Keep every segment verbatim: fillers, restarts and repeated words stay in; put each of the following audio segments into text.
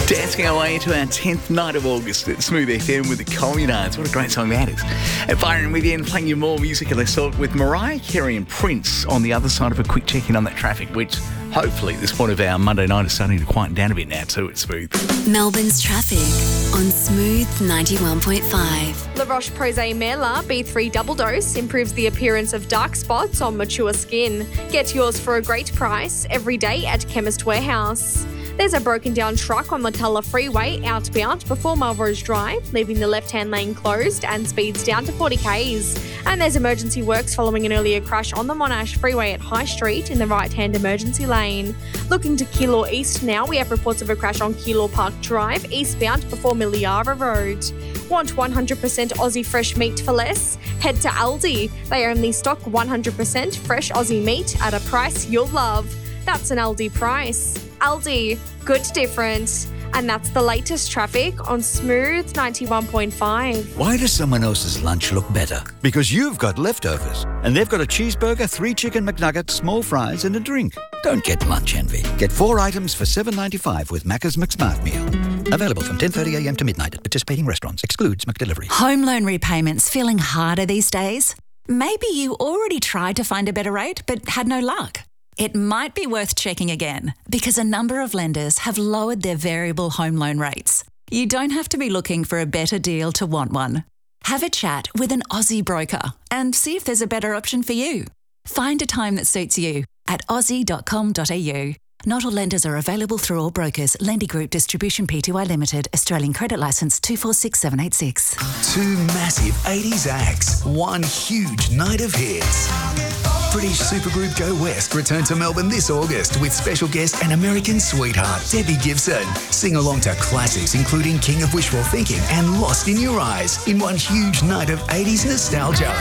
Dancing our way into our tenth night of August at Smooth F M with the Communards. What a great song that is. At Byron with you, playing you more music, and let's talk with Mariah Carey and Prince on the other side of a quick check-in on that traffic, which hopefully at this point of our Monday night is starting to quieten down a bit now too. It's Smooth. Melbourne's traffic on Smooth ninety-one point five. La Roche-Posay Merla B three Double Dose improves the appearance of dark spots on mature skin. Get yours for a great price every day at Chemist Warehouse. There's a broken down truck on the Tulla Freeway outbound before Melrose Drive, leaving the left-hand lane closed and speeds down to forty kays. And there's emergency works following an earlier crash on the Monash Freeway at High Street in the right-hand emergency lane. Looking to Keilor East now, we have reports of a crash on Keilor Park Drive, eastbound before Miliara Road. Want one hundred percent Aussie fresh meat for less? Head to Aldi. They only stock one hundred percent fresh Aussie meat at a price you'll love. That's an Aldi price. Aldi, good difference. And that's the latest traffic on Smooth ninety-one point five. Why does someone else's lunch look better? Because you've got leftovers. And they've got a cheeseburger, three chicken McNuggets, small fries and a drink. Don't get lunch envy. Get four items for seven dollars ninety-five with Macca's McSmart Meal. Available from ten thirty a.m. to midnight at participating restaurants. Excludes McDelivery. Home loan repayments feeling harder these days? Maybe you already tried to find a better rate but had no luck. It might be worth checking again because a number of lenders have lowered their variable home loan rates. You don't have to be looking for a better deal to want one. Have a chat with an Aussie broker and see if there's a better option for you. Find a time that suits you at aussie dot com dot a u. Not all lenders are available through all brokers. Lendy Group Distribution Pty Limited. Australian Credit Licence two four six seven eight six. Two massive eighties acts. One huge night of hits. British supergroup Go West return to Melbourne this August with special guest and American sweetheart Debbie Gibson. Sing along to classics including King of Wishful Thinking and Lost in Your Eyes in one huge night of eighties nostalgia.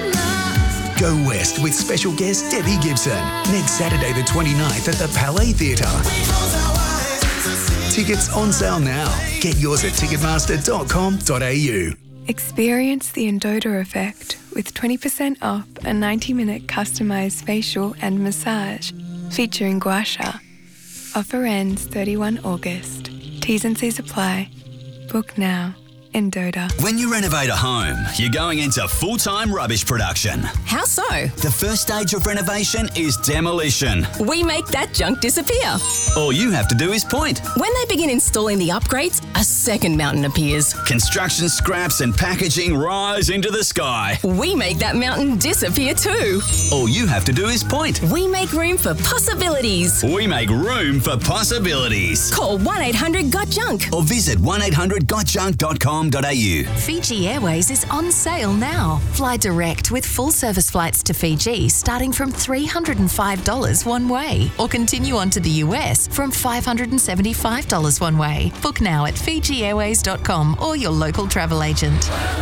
Go West with special guest Debbie Gibson next Saturday the twenty-ninth at the Palais Theatre. Tickets on sale now. Get yours at ticketmaster dot com dot a u. Experience the Endota effect with twenty percent off a ninety minute customised facial and massage featuring gua sha. Offer ends thirty-first of August. T's and C's apply. Book now. Endota. When you renovate a home, you're going into full-time rubbish production. How so? The first stage of renovation is demolition. We make that junk disappear. All you have to do is point. When they begin installing the upgrades, a second mountain appears. Construction scraps and packaging rise into the sky. We make that mountain disappear too. All you have to do is point. We make room for possibilities. We make room for possibilities. Call one eight hundred got junk or visit one eight hundred got junk dot com dot a u. Fiji Airways is on sale now. Fly direct with full service flights to Fiji starting from three hundred five dollars one way, or continue on to the U S from five hundred seventy-five dollars one way. Book now at fiji airways dot com or your local travel agent.